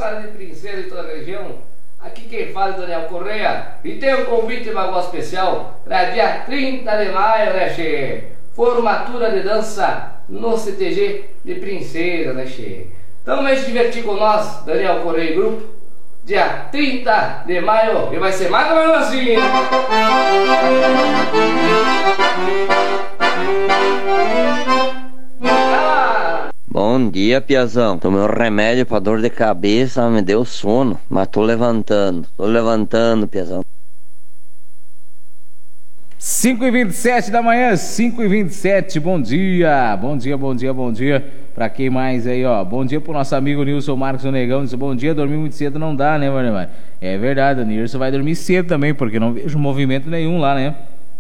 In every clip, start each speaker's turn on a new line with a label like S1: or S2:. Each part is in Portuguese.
S1: moçada de Princesa e toda a região, aqui quem fala é Daniel Correia e tem um convite bagulho especial para dia 30 de maio, né, che? Formatura de dança no CTG de Princesa, né, che? Então vem se divertir com nós, Daniel Correia e Grupo, dia 30 de maio, e vai ser mais ou menos assim.
S2: Bom dia, Piazão. Tomei um remédio pra dor de cabeça, me deu sono, mas tô levantando, Piazão.
S3: 5h27 da manhã, 5h27, bom dia pra quem mais aí, ó, bom dia pro nosso amigo Nilson Marcos, o Negão, disse, bom dia, dormir muito cedo não dá, né, mano? É verdade, o Nilson vai dormir cedo também, porque não vejo movimento nenhum lá, né?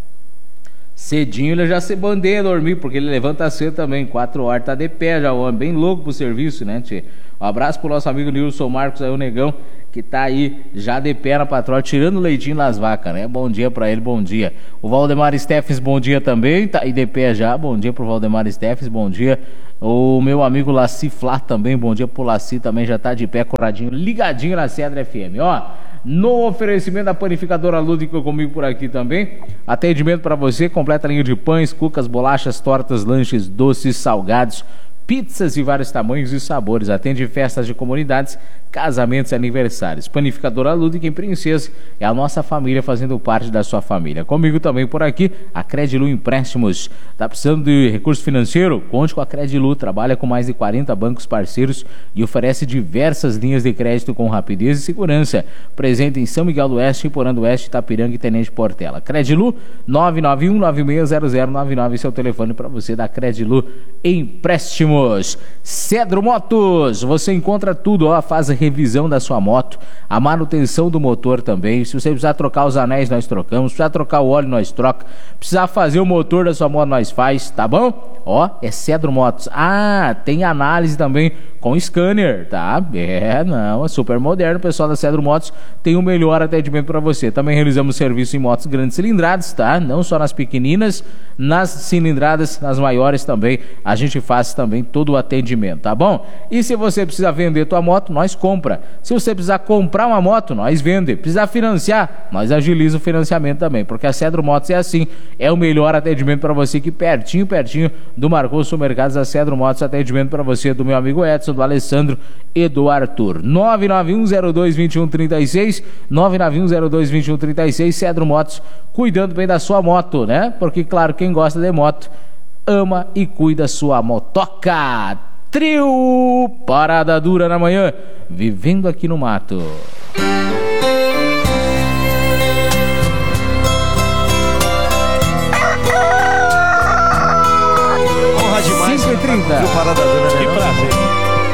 S3: Cedinho ele já se bandeia a dormir, porque ele levanta cedo também, 4 horas, tá de pé já, o homem, bem louco pro serviço, né, tchê? Um abraço pro nosso amigo Nilson Marcos, aí o Negão, que tá aí já de pé na patroa, tirando o leitinho das vacas, né? Bom dia pra ele, bom dia. O Valdemar Steffes, bom dia também, tá aí de pé já, bom dia pro Valdemar Steffes, bom dia. O meu amigo Laci Flá também, bom dia pro Laci, também já tá de pé, coradinho, ligadinho na Cedra FM, ó. No oferecimento da panificadora Lúdica comigo por aqui também. Atendimento para você, completa linha de pães, cucas, bolachas, tortas, lanches, doces, salgados, pizzas de vários tamanhos e sabores. Atende festas de comunidades, casamentos e aniversários. Panificadora Lúdica em Princesa é a nossa família fazendo parte da sua família. Comigo também por aqui, a Credilu Empréstimos. Tá precisando de recurso financeiro? Conte com a Credilu. Trabalha com mais de 40 bancos parceiros e oferece diversas linhas de crédito com rapidez e segurança. Presente em São Miguel do Oeste, Porã do Oeste, Itapiranga e Tenente Portela. Credilu 991-960099, seu telefone para você da Credilu Empréstimos. Cedro Motos, você encontra tudo, ó, faz a revisão da sua moto, a manutenção do motor também. Se você precisar trocar os anéis, nós trocamos. Se precisar trocar o óleo, nós troca. Precisar fazer o motor da sua moto, nós faz, tá bom? Ó, é Cedro Motos. Ah, tem análise também com scanner, tá? É super moderno. O pessoal da Cedro Motos tem o melhor atendimento para você. Também realizamos serviço em motos grandes cilindradas, tá? Não só nas pequeninas, nas cilindradas, nas maiores também. A gente faz também todo o atendimento, tá bom? E se você precisa vender tua moto, nós compra. Se você precisar comprar uma moto, nós vende. Precisar financiar, nós agiliza o financiamento também, porque a Cedro Motos é assim, é o melhor atendimento para você, que pertinho do Marcos Supermercados, a Cedro Motos, atendimento para você do meu amigo Edson, do Alessandro e do Arthur. 991022136, 991022136, Cedro Motos, cuidando bem da sua moto, né? Porque, claro, quem gosta de moto ama e cuida sua motoca. Trio Parada Dura na manhã, vivendo aqui no mato.
S4: Honra demais.
S3: 5h30.
S4: Trio Parada Dura, né?
S5: Que prazer.